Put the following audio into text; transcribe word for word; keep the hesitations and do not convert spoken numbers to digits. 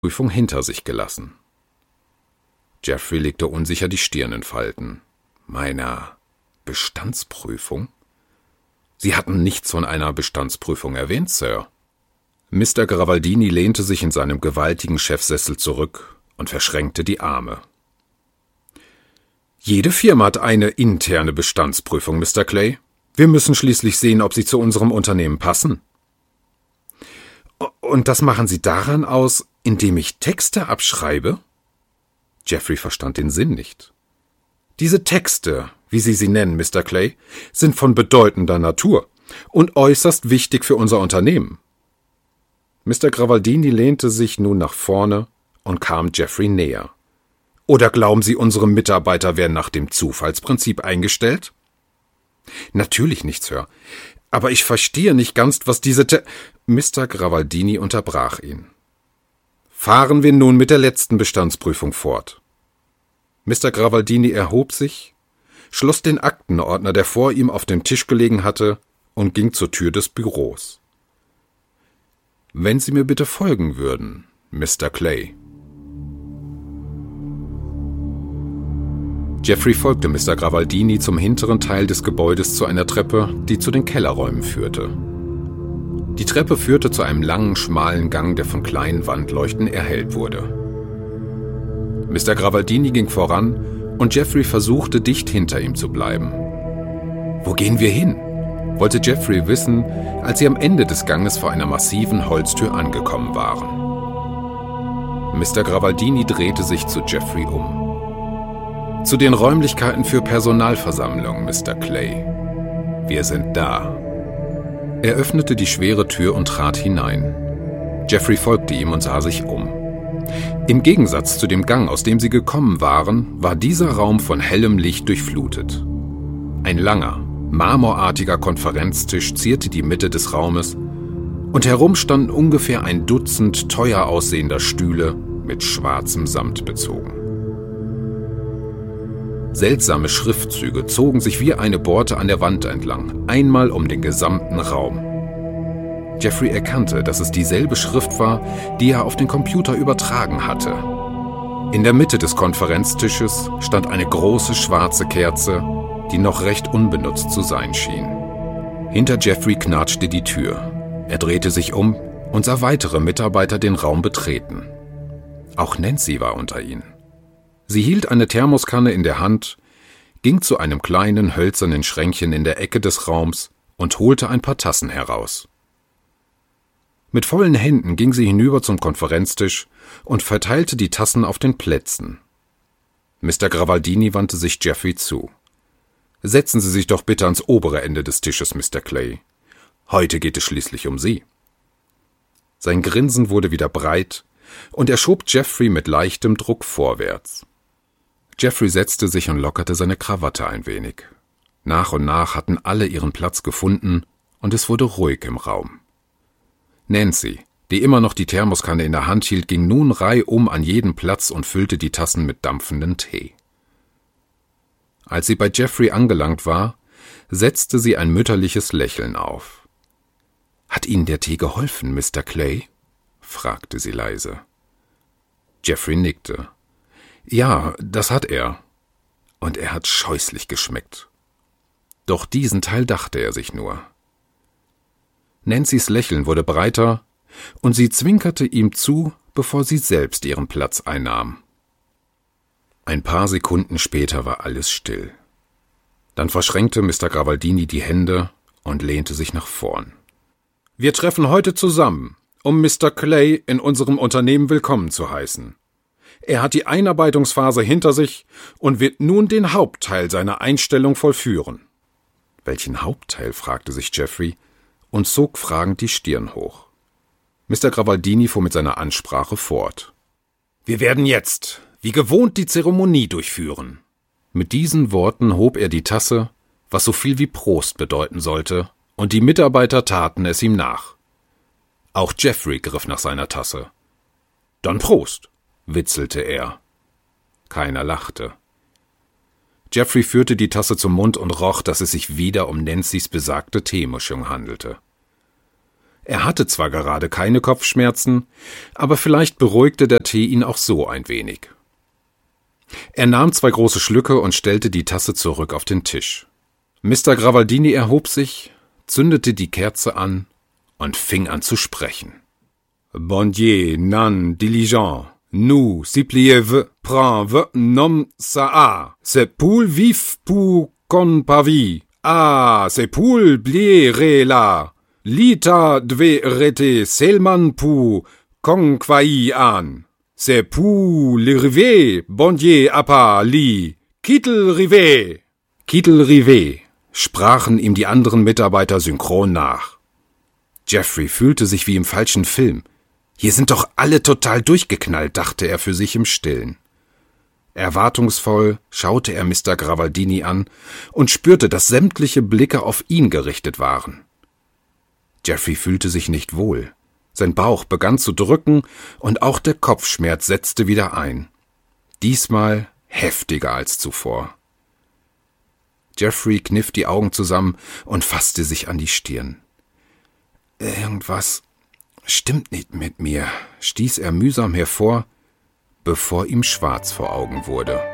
Prüfung hinter sich gelassen. Jeffrey legte unsicher die Stirn in Falten. Meiner Bestandsprüfung? Sie hatten nichts von einer Bestandsprüfung erwähnt, Sir. Mister Gravaldini lehnte sich in seinem gewaltigen Chefsessel zurück und verschränkte die Arme. Jede Firma hat eine interne Bestandsprüfung, Mister Clay. Wir müssen schließlich sehen, ob sie zu unserem Unternehmen passen. Und das machen Sie daran aus, indem ich Texte abschreibe? Jeffrey verstand den Sinn nicht. Diese Texte, wie Sie sie nennen, Mister Clay, sind von bedeutender Natur und äußerst wichtig für unser Unternehmen. Mister Gravaldini lehnte sich nun nach vorne und kam Jeffrey näher. Oder glauben Sie, unsere Mitarbeiter werden nach dem Zufallsprinzip eingestellt? Natürlich nicht, Sir. Aber ich verstehe nicht ganz, was diese Te... Mister Gravaldini unterbrach ihn. Fahren wir nun mit der letzten Bestandsprüfung fort. Mister Gravaldini erhob sich, schloss den Aktenordner, der vor ihm auf dem Tisch gelegen hatte, und ging zur Tür des Büros. Wenn Sie mir bitte folgen würden, Mister Clay. Jeffrey folgte Mister Gravaldini zum hinteren Teil des Gebäudes zu einer Treppe, die zu den Kellerräumen führte. Die Treppe führte zu einem langen, schmalen Gang, der von kleinen Wandleuchten erhellt wurde. Mister Gravaldini ging voran und Jeffrey versuchte, dicht hinter ihm zu bleiben. »Wo gehen wir hin?« wollte Jeffrey wissen, als sie am Ende des Ganges vor einer massiven Holztür angekommen waren. Mister Gravaldini drehte sich zu Jeffrey um. »Zu den Räumlichkeiten für Personalversammlung, Mister Clay. Wir sind da.« Er öffnete die schwere Tür und trat hinein. Jeffrey folgte ihm und sah sich um. Im Gegensatz zu dem Gang, aus dem sie gekommen waren, war dieser Raum von hellem Licht durchflutet. Ein langer, marmorartiger Konferenztisch zierte die Mitte des Raumes und herum standen ungefähr ein Dutzend teuer aussehender Stühle mit schwarzem Samt bezogen. Seltsame Schriftzüge zogen sich wie eine Borte an der Wand entlang, einmal um den gesamten Raum. Jeffrey erkannte, dass es dieselbe Schrift war, die er auf den Computer übertragen hatte. In der Mitte des Konferenztisches stand eine große schwarze Kerze, die noch recht unbenutzt zu sein schien. Hinter Jeffrey knatschte die Tür. Er drehte sich um und sah weitere Mitarbeiter den Raum betreten. Auch Nancy war unter ihnen. Sie hielt eine Thermoskanne in der Hand, ging zu einem kleinen hölzernen Schränkchen in der Ecke des Raums und holte ein paar Tassen heraus. Mit vollen Händen ging sie hinüber zum Konferenztisch und verteilte die Tassen auf den Plätzen. Mister Gravaldini wandte sich Jeffrey zu. »Setzen Sie sich doch bitte ans obere Ende des Tisches, Mister Clay. Heute geht es schließlich um Sie.« Sein Grinsen wurde wieder breit, und er schob Jeffrey mit leichtem Druck vorwärts. Jeffrey setzte sich und lockerte seine Krawatte ein wenig. Nach und nach hatten alle ihren Platz gefunden, und es wurde ruhig im Raum. Nancy, die immer noch die Thermoskanne in der Hand hielt, ging nun reihum an jeden Platz und füllte die Tassen mit dampfendem Tee. Als sie bei Jeffrey angelangt war, setzte sie ein mütterliches Lächeln auf. »Hat Ihnen der Tee geholfen, Mister Clay?« fragte sie leise. Jeffrey nickte. »Ja, das hat er. Und er hat scheußlich geschmeckt.« Doch diesen Teil dachte er sich nur. Nancy's Lächeln wurde breiter, und sie zwinkerte ihm zu, bevor sie selbst ihren Platz einnahm. Ein paar Sekunden später war alles still. Dann verschränkte Mister Gravaldini die Hände und lehnte sich nach vorn. »Wir treffen heute zusammen, um Mister Clay in unserem Unternehmen willkommen zu heißen. Er hat die Einarbeitungsphase hinter sich und wird nun den Hauptteil seiner Einstellung vollführen.« »Welchen Hauptteil?« fragte sich Jeffrey und zog fragend die Stirn hoch. Mister Gravaldini fuhr mit seiner Ansprache fort. »Wir werden jetzt, wie gewohnt, die Zeremonie durchführen.« Mit diesen Worten hob er die Tasse, was so viel wie Prost bedeuten sollte, und die Mitarbeiter taten es ihm nach. Auch Jeffrey griff nach seiner Tasse. »Dann Prost«, witzelte er. Keiner lachte. Jeffrey führte die Tasse zum Mund und roch, dass es sich wieder um Nancy's besagte Teemischung handelte. Er hatte zwar gerade keine Kopfschmerzen, aber vielleicht beruhigte der Tee ihn auch so ein wenig. Er nahm zwei große Schlücke und stellte die Tasse zurück auf den Tisch. Mister Gravaldini erhob sich, zündete die Kerze an und fing an zu sprechen. Bon Dieu, nan diligent, nous, suppliez-vous, prends nom ça, c'est pour vif pour con pavi, ah, c'est pour bliere la, lita dve rete selman pour conquai an, c'est pour l'rivé, bon Dieu, apa li, kittel rivé. Kittel rivé, sprachen ihm die anderen Mitarbeiter synchron nach. Geoffrey fühlte sich wie im falschen Film. Hier sind doch alle total durchgeknallt, dachte er für sich im Stillen. Erwartungsvoll schaute er Mister Gravaldini an und spürte, dass sämtliche Blicke auf ihn gerichtet waren. Geoffrey fühlte sich nicht wohl. Sein Bauch begann zu drücken und auch der Kopfschmerz setzte wieder ein. Diesmal heftiger als zuvor. Geoffrey kniff die Augen zusammen und fasste sich an die Stirn. Irgendwas stimmt nicht mit mir, stieß er mühsam hervor, bevor ihm schwarz vor Augen wurde.